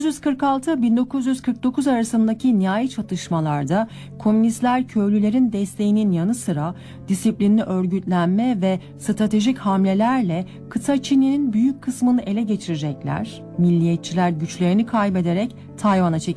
1946-1949 arasındaki nihai çatışmalarda komünistler köylülerin desteğinin yanı sıra disiplinli örgütlenme ve stratejik hamlelerle kıta Çin'in büyük kısmını ele geçirecekler. Milliyetçiler güçlerini kaybederek Tayvan'a çekilecekler.